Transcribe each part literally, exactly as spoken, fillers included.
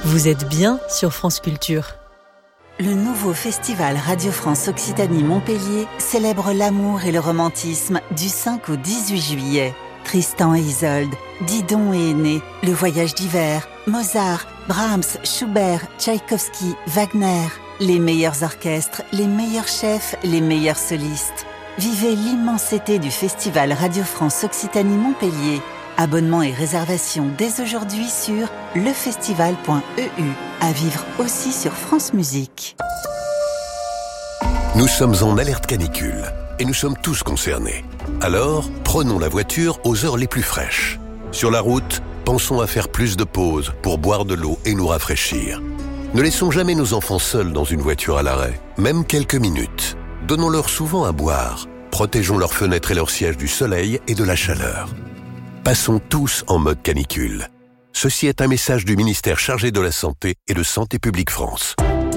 Vous êtes bien sur France Culture. Le nouveau festival Radio France Occitanie-Montpellier célèbre l'amour et le romantisme du cinq au dix-huit juillet. Tristan et Isolde, Didon et Aîné, Le Voyage d'hiver, Mozart, Brahms, Schubert, Tchaïkovski, Wagner. Les meilleurs orchestres, les meilleurs chefs, les meilleurs solistes. Vivez l'immensité du festival Radio France Occitanie-Montpellier. Abonnements et réservations dès aujourd'hui sur lefestival point e u. À vivre aussi sur France Musique. Nous sommes en alerte canicule et nous sommes tous concernés. Alors, prenons la voiture aux heures les plus fraîches. Sur la route, pensons à faire plus de pauses pour boire de l'eau et nous rafraîchir. Ne laissons jamais nos enfants seuls dans une voiture à l'arrêt, même quelques minutes. Donnons-leur souvent à boire. Protégeons leurs fenêtres et leurs sièges du soleil et de la chaleur. Passons tous en mode canicule. Ceci est un message du ministère chargé de la Santé et de Santé publique France.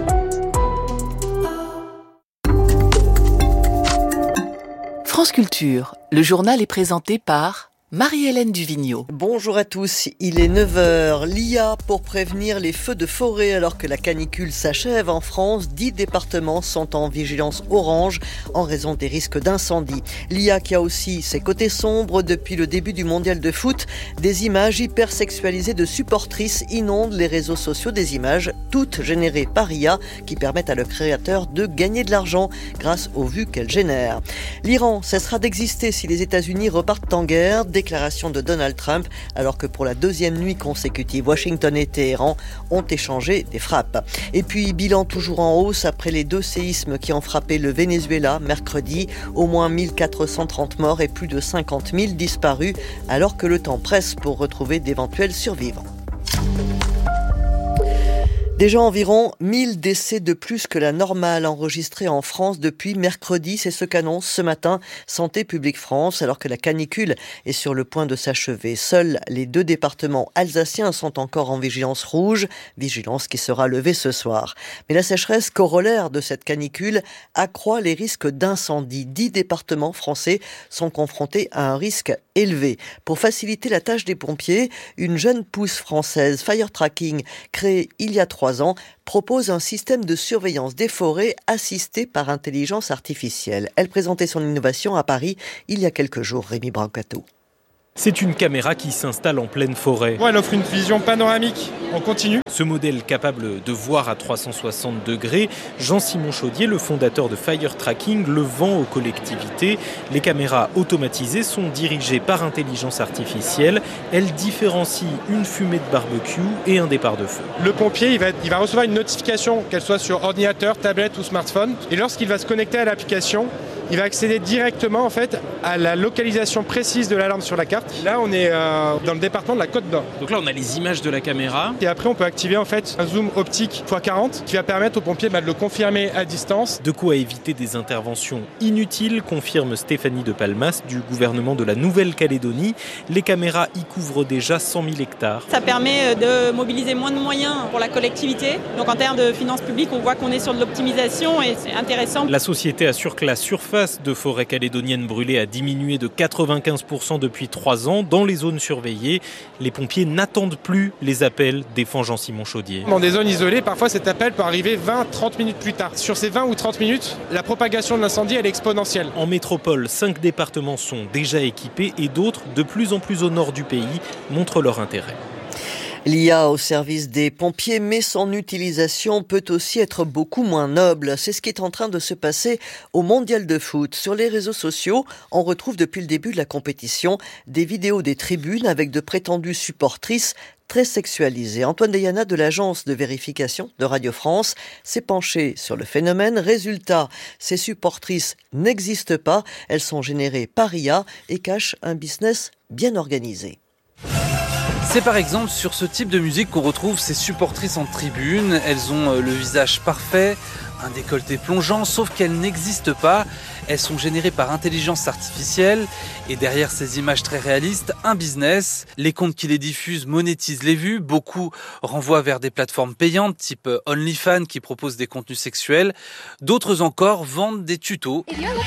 France Culture, le journal est présenté par Marie-Hélène Duvigneau. Bonjour à tous, il est neuf heures. L'I A pour prévenir les feux de forêt alors que la canicule s'achève en France. dix départements sont en vigilance orange en raison des risques d'incendie. L'I A qui a aussi ses côtés sombres depuis le début du mondial de foot. Des images hypersexualisées de supportrices inondent les réseaux sociaux, des images toutes générées par I A qui permettent à leur créateur de gagner de l'argent grâce aux vues qu'elles génèrent. L'Iran cessera d'exister si les États-Unis repartent en guerre. Déclaration de Donald Trump, alors que pour la deuxième nuit consécutive, Washington et Téhéran ont échangé des frappes. Et puis, bilan toujours en hausse après les deux séismes qui ont frappé le Venezuela mercredi. Au moins mille quatre cent trente morts et plus de cinquante mille disparus, alors que le temps presse pour retrouver d'éventuels survivants. Déjà environ mille décès de plus que la normale enregistrés en France depuis mercredi. C'est ce qu'annonce ce matin Santé publique France, alors que la canicule est sur le point de s'achever. Seuls les deux départements alsaciens sont encore en vigilance rouge, vigilance qui sera levée ce soir. Mais la sécheresse corollaire de cette canicule accroît les risques d'incendie. Dix départements français sont confrontés à un risque élevé. Pour faciliter la tâche des pompiers, une jeune pousse française, Fire Tracking, créée il y a trois ans, propose un système de surveillance des forêts assisté par intelligence artificielle. Elle présentait son innovation à Paris il y a quelques jours. Rémi Brancato. C'est une caméra qui s'installe en pleine forêt. Ouais, elle offre une vision panoramique en continu. Ce modèle capable de voir à trois cent soixante degrés, Jean-Simon Chaudier, le fondateur de Fire Tracking, le vend aux collectivités. Les caméras automatisées sont dirigées par intelligence artificielle. Elles différencient une fumée de barbecue et un départ de feu. Le pompier, il va, il va recevoir une notification, qu'elle soit sur ordinateur, tablette ou smartphone. Et lorsqu'il va se connecter à l'application, il va accéder directement en fait à la localisation précise de l'alarme sur la carte. Là, on est euh, dans le département de la Côte d'Or. Donc là, on a les images de la caméra. Et après, on peut activer en fait un zoom optique fois quarante qui va permettre aux pompiers bah, de le confirmer à distance. De quoi éviter des interventions inutiles, confirme Stéphanie de Palmas du gouvernement de la Nouvelle-Calédonie. Les caméras y couvrent déjà cent mille hectares. Ça permet de mobiliser moins de moyens pour la collectivité. Donc en termes de finances publiques, on voit qu'on est sur de l'optimisation et c'est intéressant. La société assure que la surface de forêt calédonienne brûlée a diminué de quatre-vingt-quinze pour cent depuis trois ans dans les zones surveillées. Les pompiers n'attendent plus les appels, défend Jean-Simon Chaudier. Dans des zones isolées, parfois cet appel peut arriver vingt à trente minutes plus tard. Sur ces vingt ou trente minutes, la propagation de l'incendie elle est exponentielle. En métropole, cinq départements sont déjà équipés et d'autres, de plus en plus au nord du pays, montrent leur intérêt. L'I A au service des pompiers, mais son utilisation peut aussi être beaucoup moins noble. C'est ce qui est en train de se passer au mondial de foot. Sur les réseaux sociaux, on retrouve depuis le début de la compétition des vidéos des tribunes avec de prétendues supportrices très sexualisées. Antoine Deyana de l'agence de vérification de Radio France s'est penché sur le phénomène. Résultat, ces supportrices n'existent pas. Elles sont générées par I A et cachent un business bien organisé. C'est par exemple sur ce type de musique qu'on retrouve ces supportrices en tribune. Elles ont le visage parfait, un décolleté plongeant, sauf qu'elles n'existent pas. Elles sont générées par intelligence artificielle et derrière ces images très réalistes, un business. Les comptes qui les diffusent monétisent les vues. Beaucoup renvoient vers des plateformes payantes type OnlyFans qui proposent des contenus sexuels. D'autres encore vendent des tutos,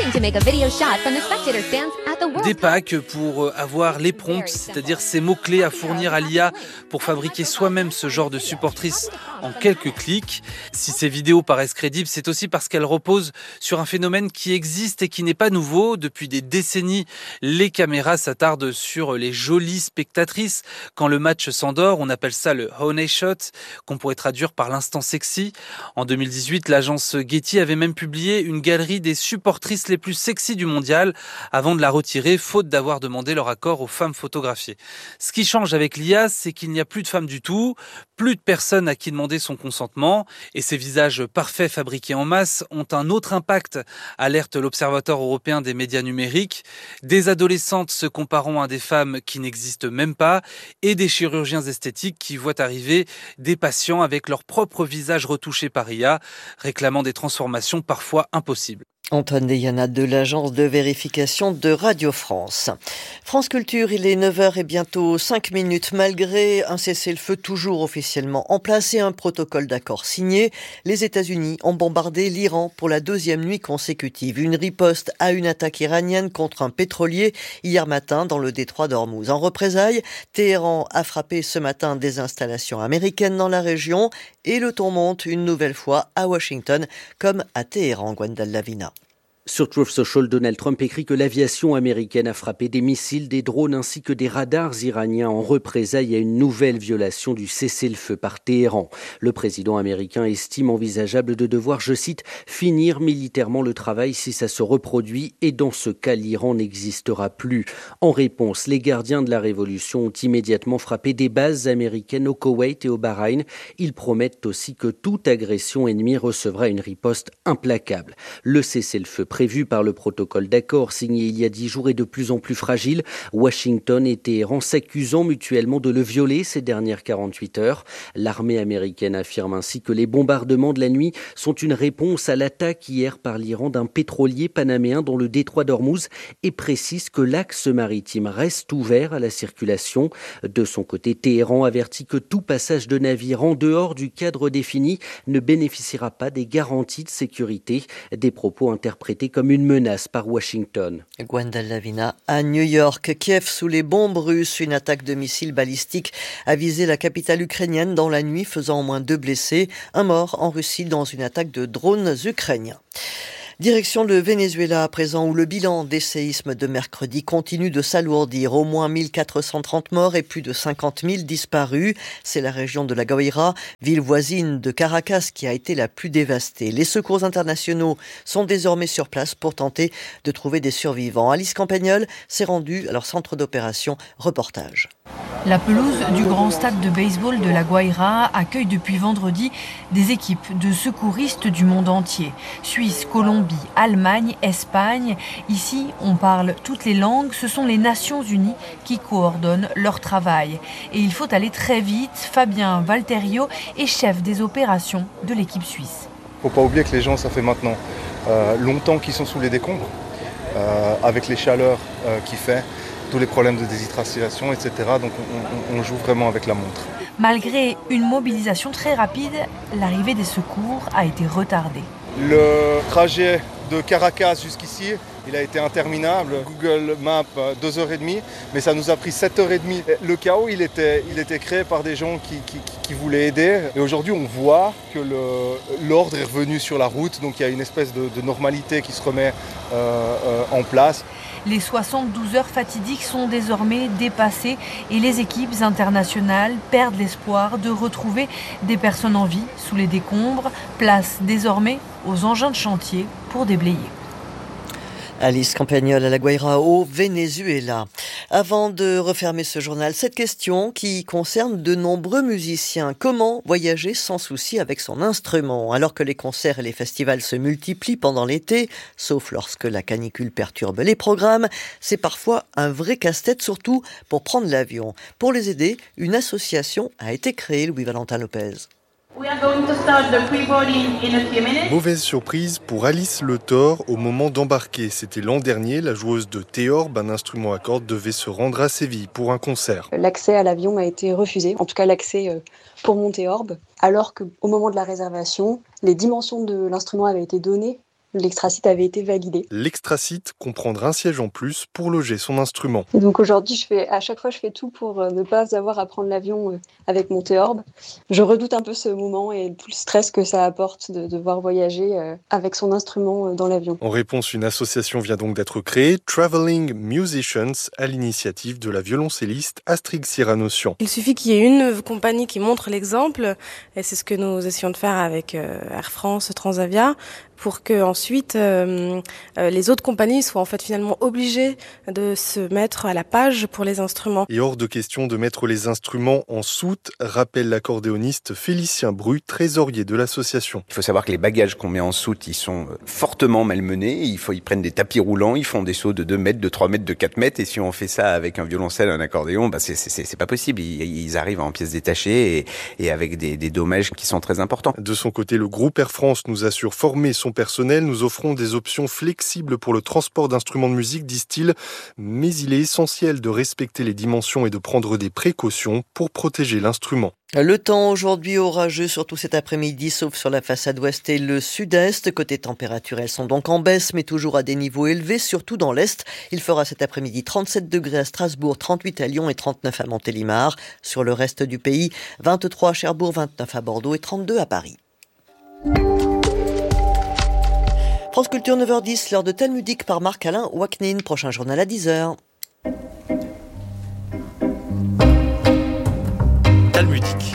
des packs pour avoir les prompts, c'est-à-dire ces mots-clés à fournir à l'I A pour fabriquer soi-même ce genre de supportrice en quelques clics. Si ces vidéos paraissent crédibles, c'est aussi parce qu'elles reposent sur un phénomène qui existe et qui n'est pas nouveau. Depuis des décennies, les caméras s'attardent sur les jolies spectatrices. Quand le match s'endort, on appelle ça le honey shot, qu'on pourrait traduire par l'instant sexy. En deux mille dix-huit, l'agence Getty avait même publié une galerie des supportrices les plus sexy du mondial avant de la retirer, faute d'avoir demandé leur accord aux femmes photographiées. Ce qui change avec l'I A, c'est qu'il n'y a plus de femmes du tout, plus de personnes à qui demander son consentement, et ces visages parfaits fabriqués en masse ont un autre impact, alerte l'Observatoire européen des médias numériques. Des adolescentes se comparant à des femmes qui n'existent même pas, et des chirurgiens esthétiques qui voient arriver des patients avec leur propre visage retouché par I A, réclamant des transformations parfois impossibles. Antoine Deyana de l'agence de vérification de Radio France. France Culture, il est neuf heures et bientôt cinq minutes. Malgré un cessez-le-feu toujours officiellement en place et un protocole d'accord signé, les États-Unis ont bombardé l'Iran pour la deuxième nuit consécutive. Une riposte à une attaque iranienne contre un pétrolier hier matin dans le détroit d'Ormuz. En représailles, Téhéran a frappé ce matin des installations américaines dans la région et le ton monte une nouvelle fois à Washington comme à Téhéran, Gwendal Lavina. Sur Truth Social, Donald Trump écrit que l'aviation américaine a frappé des missiles, des drones ainsi que des radars iraniens en représailles à une nouvelle violation du cessez-le-feu par Téhéran. Le président américain estime envisageable de devoir, je cite, « finir militairement le travail si ça se reproduit et dans ce cas, l'Iran n'existera plus ». En réponse, les gardiens de la révolution ont immédiatement frappé des bases américaines au Koweït et au Bahreïn. Ils promettent aussi que toute agression ennemie recevra une riposte implacable. Le cessez-le-feu prévu par le protocole d'accord signé il y a dix jours est de plus en plus fragile. Washington et Téhéran s'accusant mutuellement de le violer ces dernières quarante-huit heures. L'armée américaine affirme ainsi que les bombardements de la nuit sont une réponse à l'attaque hier par l'Iran d'un pétrolier panaméen dans le détroit d'Ormuz et précise que l'axe maritime reste ouvert à la circulation. De son côté, Téhéran avertit que tout passage de navire en dehors du cadre défini ne bénéficiera pas des garanties de sécurité. Des propos interprétés comme une menace par Washington. Gwendal Lavina à New York. Kiev sous les bombes russes. Une attaque de missiles balistiques a visé la capitale ukrainienne dans la nuit, faisant au moins deux blessés. Un mort en Russie dans une attaque de drones ukrainiens. Direction le Venezuela à présent où le bilan des séismes de mercredi continue de s'alourdir. Au moins mille quatre cent trente morts et plus de cinquante mille disparus. C'est la région de la Guaira, ville voisine de Caracas, qui a été la plus dévastée. Les secours internationaux sont désormais sur place pour tenter de trouver des survivants. Alice Campagnol s'est rendue à leur centre d'opération. Reportage. La pelouse du grand stade de baseball de la Guaira accueille depuis vendredi des équipes de secouristes du monde entier. Suisse, Colombie, Allemagne, Espagne. Ici, on parle toutes les langues. Ce sont les Nations Unies qui coordonnent leur travail. Et il faut aller très vite. Fabien Valterio est chef des opérations de l'équipe suisse. Il ne faut pas oublier que les gens, ça fait maintenant euh, longtemps qu'ils sont sous les décombres, euh, avec les chaleurs euh, qu'il fait. Tous les problèmes de déshydratation, et cetera. Donc on, on, on joue vraiment avec la montre. Malgré une mobilisation très rapide, l'arrivée des secours a été retardée. Le trajet de Caracas jusqu'ici, il a été interminable. Google Maps, deux heures trente, mais ça nous a pris sept heures trente. Le chaos, il était, il était créé par des gens qui, qui, qui voulaient aider. Et aujourd'hui, on voit que le, l'ordre est revenu sur la route. Donc il y a une espèce de, de normalité qui se remet euh, euh, en place. Les soixante-douze heures fatidiques sont désormais dépassées et les équipes internationales perdent l'espoir de retrouver des personnes en vie sous les décombres. Place désormais aux engins de chantier pour déblayer. Alice Campagnol à la Guaira au Venezuela. Avant de refermer ce journal, cette question qui concerne de nombreux musiciens. Comment voyager sans souci avec son instrument alors que les concerts et les festivals se multiplient pendant l'été, sauf lorsque la canicule perturbe les programmes? C'est parfois un vrai casse-tête, surtout pour prendre l'avion. Pour les aider, une association a été créée, Louis-Valentin Lopez. Mauvaise surprise pour Alice Le Thor au moment d'embarquer. C'était l'an dernier, la joueuse de théorbe, un instrument à cordes, devait se rendre à Séville pour un concert. L'accès à l'avion a été refusé, en tout cas l'accès pour mon théorbe, alors qu'au moment de la réservation, les dimensions de l'instrument avaient été données. L'extrasite avait été validé. L'extrasite, comprendre un siège en plus pour loger son instrument. Et donc aujourd'hui, je fais, à chaque fois, je fais tout pour ne pas avoir à prendre l'avion avec mon théorbe. Je redoute un peu ce moment et tout le stress que ça apporte de devoir voyager avec son instrument dans l'avion. En réponse, une association vient donc d'être créée, Traveling Musicians, à l'initiative de la violoncelliste Astrid Cyranossian. Il suffit qu'il y ait une compagnie qui montre l'exemple, et c'est ce que nous essayons de faire avec Air France, Transavia, pour que ensuite euh, euh, les autres compagnies soient en fait finalement obligées de se mettre à la page pour les instruments. Et hors de question de mettre les instruments en soute, rappelle l'accordéoniste Félicien Bru, trésorier de l'association. Il faut savoir que les bagages qu'on met en soute, ils sont fortement malmenés. Il faut, ils prennent des tapis roulants, ils font des sauts de deux mètres, de trois mètres, de quatre mètres. Et si on fait ça avec un violoncelle, un accordéon, bah c'est, c'est, c'est pas possible. Ils, ils arrivent en pièces détachées et, et avec des, des dommages qui sont très importants. De son côté, le groupe Air France nous assure former son personnel. Nous offrons des options flexibles pour le transport d'instruments de musique, disent-ils, mais il est essentiel de respecter les dimensions et de prendre des précautions pour protéger l'instrument. Le temps aujourd'hui orageux, surtout cet après-midi, sauf sur la façade ouest et le sud-est. Côté température, elles sont donc en baisse, mais toujours à des niveaux élevés, surtout dans l'est. Il fera cet après-midi trente-sept degrés à Strasbourg, trente-huit à Lyon et trente-neuf à Montélimar. Sur le reste du pays, vingt-trois à Cherbourg, vingt-neuf à Bordeaux et trente-deux à Paris. France Culture neuf heures dix, l'heure de Talmudique par Marc-Alain Waknin. Prochain journal à dix heures. Talmudique.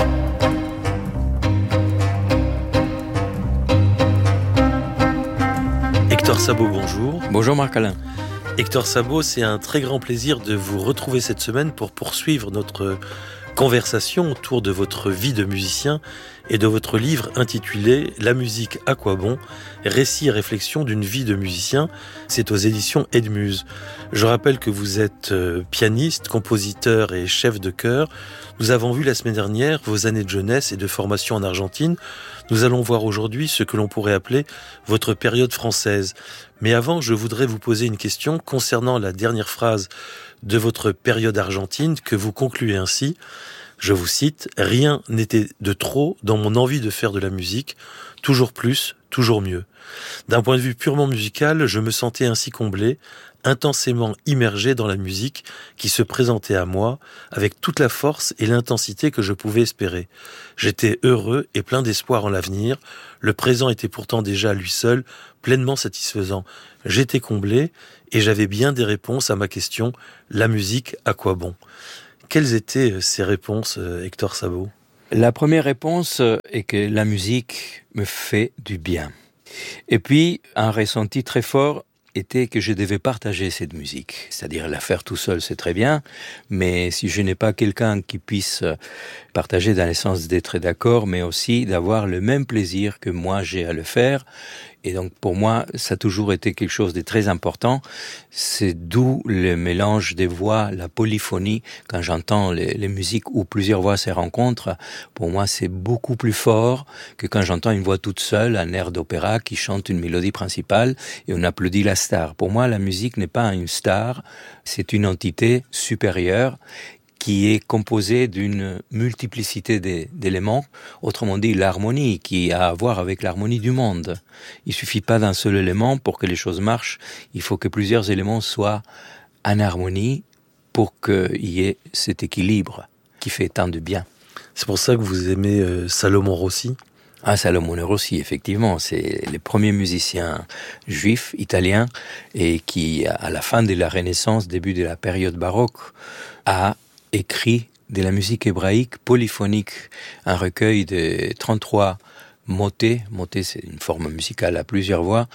Hector Sabot, bonjour. Bonjour Marc-Alain. Hector Sabot, c'est un très grand plaisir de vous retrouver cette semaine pour poursuivre notre conversation autour de votre vie de musicien et de votre livre intitulé « La musique à quoi bon ? Récit et réflexion d'une vie de musicien ». C'est aux éditions Edmuse. Je rappelle que vous êtes pianiste, compositeur et chef de chœur. Nous avons vu la semaine dernière vos années de jeunesse et de formation en Argentine. Nous allons voir aujourd'hui ce que l'on pourrait appeler votre période française. Mais avant, je voudrais vous poser une question concernant la dernière phrase de votre période argentine que vous concluez ainsi. Je vous cite, « Rien n'était de trop dans mon envie de faire de la musique, toujours plus, toujours mieux. D'un point de vue purement musical, je me sentais ainsi comblé, intensément immergé dans la musique qui se présentait à moi avec toute la force et l'intensité que je pouvais espérer. J'étais heureux et plein d'espoir en l'avenir. Le présent était pourtant déjà à lui seul pleinement satisfaisant. J'étais comblé et j'avais bien des réponses à ma question « La musique, à quoi bon ?» Quelles étaient ces réponses, Hector Sabot ? La première réponse est que la musique me fait du bien. Et puis, un ressenti très fort était que je devais partager cette musique. C'est-à-dire la faire tout seul, c'est très bien, mais si je n'ai pas quelqu'un qui puisse partager dans le sens d'être d'accord, mais aussi d'avoir le même plaisir que moi j'ai à le faire. Et donc pour moi, ça a toujours été quelque chose de très important. C'est d'où le mélange des voix, la polyphonie. Quand j'entends les, les musiques où plusieurs voix se rencontrent, pour moi c'est beaucoup plus fort que quand j'entends une voix toute seule, un air d'opéra qui chante une mélodie principale et on applaudit la star. Pour moi, la musique n'est pas une star, c'est une entité supérieure qui est composé d'une multiplicité d'éléments, autrement dit l'harmonie, qui a à voir avec l'harmonie du monde. Il suffit pas d'un seul élément pour que les choses marchent, il faut que plusieurs éléments soient en harmonie pour qu'il y ait cet équilibre qui fait tant de bien. C'est pour ça que vous aimez euh, Salomon Rossi ? Ah, Salomon Rossi, effectivement, c'est le premier musicien juif, italien, et qui, à la fin de la Renaissance, début de la période baroque, a écrit de la musique hébraïque polyphonique, un recueil de trente-trois motets, motets c'est une forme musicale à plusieurs voix,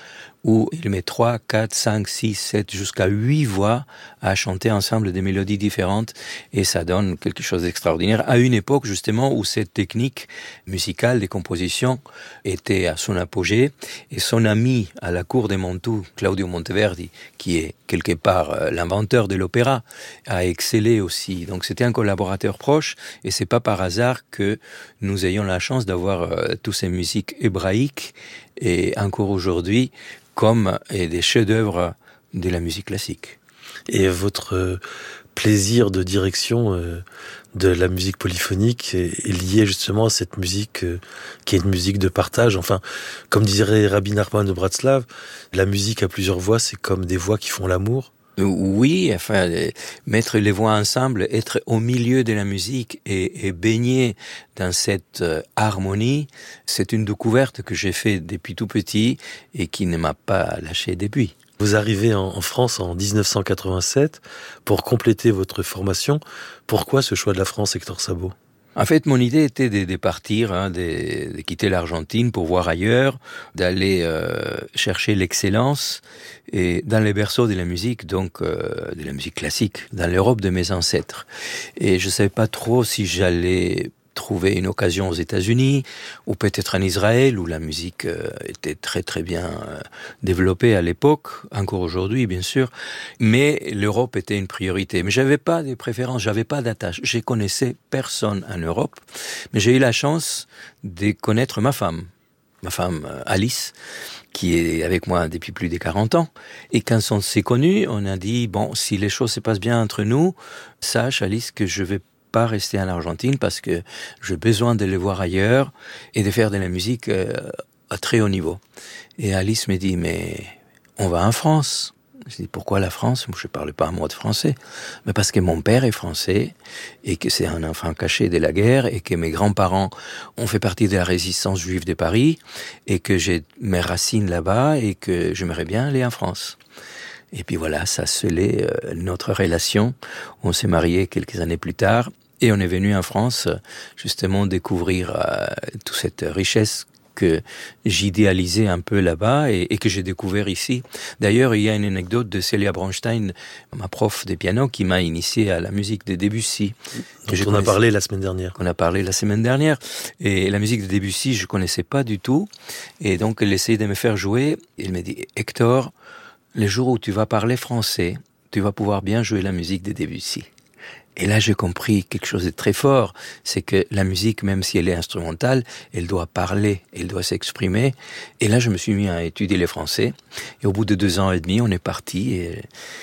où il met trois, quatre, cinq, six, sept, jusqu'à huit voix à chanter ensemble des mélodies différentes, et ça donne quelque chose d'extraordinaire, à une époque justement où cette technique musicale des compositions était à son apogée, et son ami à la cour des Mantoux, Claudio Monteverdi, qui est quelque part l'inventeur de l'opéra, a excellé aussi. Donc c'était un collaborateur proche, et c'est pas par hasard que nous ayons la chance d'avoir euh, toutes ces musiques hébraïques, et encore aujourd'hui, comme et des chefs-d'œuvre de la musique classique. Et votre euh, plaisir de direction euh, de la musique polyphonique est, est lié justement à cette musique euh, qui est une musique de partage. Enfin, comme dirait Rabbi Nachman de Bratslav, la musique à plusieurs voix, c'est comme des voix qui font l'amour. Oui, enfin, mettre les voix ensemble, être au milieu de la musique et, et baigner dans cette euh, harmonie, c'est une découverte que j'ai faite depuis tout petit et qui ne m'a pas lâché depuis. Vous arrivez en, en France en dix-neuf cent quatre-vingt-sept pour compléter votre formation. Pourquoi ce choix de la France, Hector Sabot ? En fait, mon idée était de, de partir, hein, de, de quitter l'Argentine pour voir ailleurs, d'aller euh, chercher l'excellence et dans les berceaux de la musique, donc euh, de la musique classique, dans l'Europe de mes ancêtres. Et je savais pas trop si j'allais trouver une occasion aux États-Unis ou peut-être en Israël où la musique euh, était très très bien euh, développée à l'époque, encore aujourd'hui bien sûr, mais l'Europe était une priorité. Mais j'avais pas de préférence, j'avais pas d'attache. Je connaissais personne en Europe, mais j'ai eu la chance de connaître ma femme, ma femme euh, Alice, qui est avec moi depuis plus de quarante ans. Et quand on s'est connus, on a dit, bon, si les choses se passent bien entre nous, sache Alice que je vais pas rester en Argentine parce que j'ai besoin de les voir ailleurs et de faire de la musique euh, à très haut niveau. Et Alice me dit, mais on va en France. Je dis, pourquoi la France? Je ne parle pas un mot de français. Mais parce que mon père est français et que c'est un enfant caché de la guerre et que mes grands-parents ont fait partie de la résistance juive de Paris et que j'ai mes racines là-bas et que j'aimerais bien aller en France. Et puis voilà, ça a scellé euh, notre relation. On s'est mariés quelques années plus tard et on est venu en France justement découvrir euh, toute cette richesse que j'idéalisais un peu là-bas et, et que j'ai découvert ici. D'ailleurs, il y a une anecdote de Celia Bronstein, ma prof de piano, qui m'a initié à la musique de Debussy. Dont on a parlé la semaine dernière. On a parlé la semaine dernière. Et la musique de Debussy, je connaissais pas du tout. Et donc, elle essayait de me faire jouer. Elle me dit, Hector, le jour où tu vas parler français, tu vas pouvoir bien jouer la musique de Debussy. Et là, j'ai compris quelque chose de très fort, c'est que la musique, même si elle est instrumentale, elle doit parler, elle doit s'exprimer. Et là, je me suis mis à étudier le français. Et au bout de deux ans et demi, on est parti et,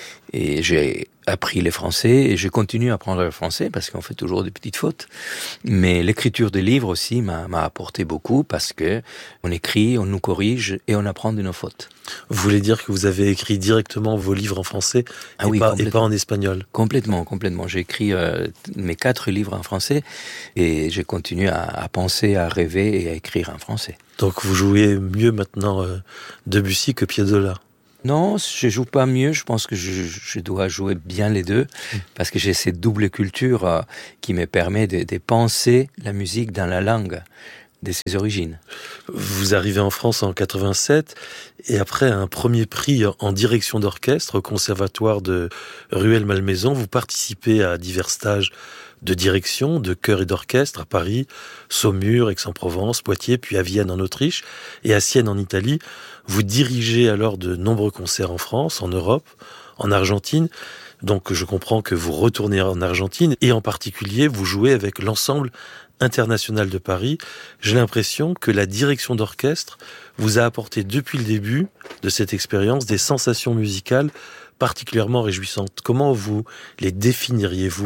et j'ai appris le français et je continue à apprendre le français parce qu'on fait toujours des petites fautes. Mais l'écriture des livres aussi m'a, m'a apporté beaucoup parce que on écrit, on nous corrige et on apprend de nos fautes. Vous voulez dire que vous avez écrit directement vos livres en français ah et, oui, pas, et pas en espagnol? Complètement, complètement. J'ai écrit euh, mes quatre livres en français et j'ai continué à, à penser, à rêver et à écrire en français. Donc vous jouez mieux maintenant euh, Debussy que Piazzolla? Non, je joue pas mieux. Je pense que je, je dois jouer bien les deux parce que j'ai cette double culture euh, qui me permet de, de penser la musique dans la langue de ses origines. Vous arrivez en France en quatre-vingt-sept et après un premier prix en direction d'orchestre au conservatoire de Rueil-Malmaison, vous participez à divers stages de direction, de chœur et d'orchestre à Paris, Saumur, Aix-en-Provence, Poitiers, puis à Vienne en Autriche et à Sienne en Italie. Vous dirigez alors de nombreux concerts en France, en Europe, en Argentine. Donc je comprends que vous retournez en Argentine et en particulier vous jouez avec l'ensemble international de Paris. J'ai l'impression que la direction d'orchestre vous a apporté depuis le début de cette expérience des sensations musicales particulièrement réjouissantes. Comment vous les définiriez-vous ?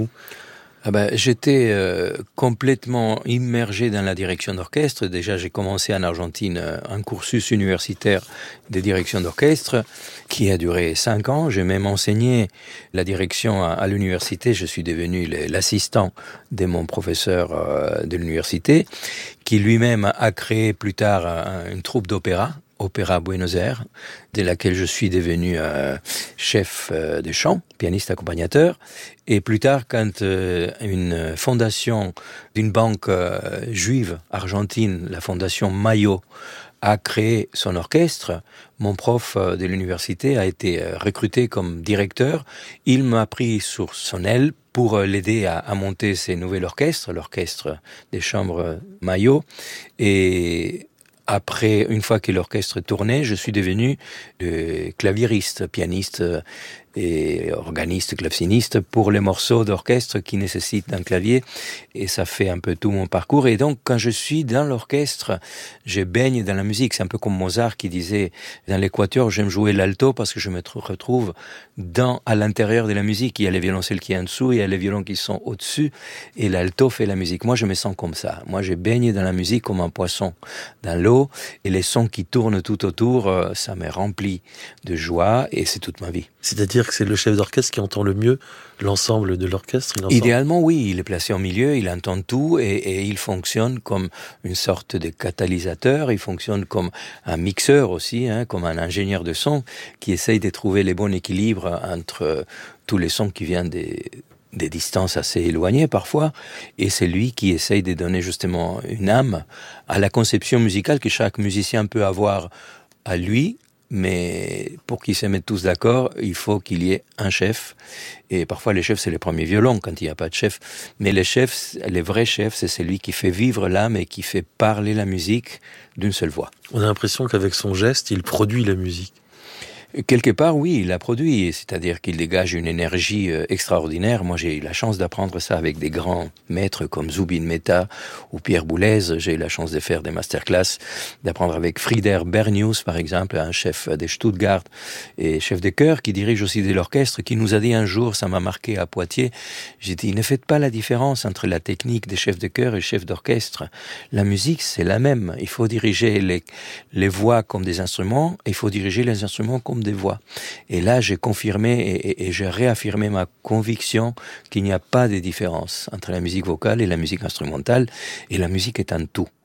Ah ben, j'étais euh, complètement immergé dans la direction d'orchestre. Déjà, j'ai commencé en Argentine euh, un cursus universitaire de direction d'orchestre qui a duré cinq ans. J'ai même enseigné la direction à, à l'université. Je suis devenu le, l'assistant de mon professeur euh, de l'université, qui lui-même a créé plus tard un, une troupe d'opéra, Opéra Buenos Aires, de laquelle je suis devenu euh, chef euh, de chant, pianiste accompagnateur. Et plus tard, quand euh, une fondation d'une banque euh, juive argentine, la fondation Mayo, a créé son orchestre. Mon prof de l'université a été recruté comme directeur. Il m'a pris sur son aile pour l'aider à, à monter ses nouvel orchestre, l'orchestre des chambres Maillot. Et après, une fois que l'orchestre tournait, je suis devenu euh, claviériste, pianiste et organiste, claveciniste pour les morceaux d'orchestre qui nécessitent un clavier. Et ça fait un peu tout mon parcours. Et donc, quand je suis dans l'orchestre, je baigne dans la musique. C'est un peu comme Mozart qui disait, dans l'équateur, j'aime jouer l'alto parce que je me retrouve dans, à l'intérieur de la musique. Il y a les violoncelles qui sont en dessous, il y a les violons qui sont au-dessus, et l'alto fait la musique. Moi, je me sens comme ça. Moi, je baigne dans la musique comme un poisson dans l'eau, et les sons qui tournent tout autour, ça me remplit de joie, et c'est toute ma vie. C'est-à-dire que c'est le chef d'orchestre qui entend le mieux l'ensemble de l'orchestre? Il Idéalement, oui. Il est placé au milieu, il entend tout et, et il fonctionne comme une sorte de catalyseur. Il fonctionne comme un mixeur aussi, hein, comme un ingénieur de son qui essaye de trouver les bons équilibres entre tous les sons qui viennent des, des distances assez éloignées parfois. Et c'est lui qui essaye de donner justement une âme à la conception musicale que chaque musicien peut avoir à lui. Mais pour qu'ils se mettent tous d'accord, il faut qu'il y ait un chef. Et parfois, les chefs, c'est les premiers violons quand il n'y a pas de chef. Mais les chefs, les vrais chefs, c'est celui qui fait vivre l'âme et qui fait parler la musique d'une seule voix. On a l'impression qu'avec son geste, il produit la musique. Quelque part, oui, il la produit, c'est-à-dire qu'il dégage une énergie euh, extraordinaire. Moi, j'ai eu la chance d'apprendre ça avec des grands maîtres comme Zubin Mehta ou Pierre Boulez. J'ai eu la chance de faire des masterclass, d'apprendre avec Frieder Bernius, par exemple, un chef de Stuttgart et chef de chœur qui dirige aussi de l'orchestre, qui nous a dit un jour, ça m'a marqué à Poitiers, j'ai dit, ne faites pas la différence entre la technique des chefs de chœur et chefs d'orchestre. La musique, c'est la même. Il faut diriger les, les voix comme des instruments, et il faut diriger les instruments comme des voix. Et là, j'ai confirmé et, et, et j'ai réaffirmé ma conviction qu'il n'y a pas de différence entre la musique vocale et la musique instrumentale, et la musique est un tout.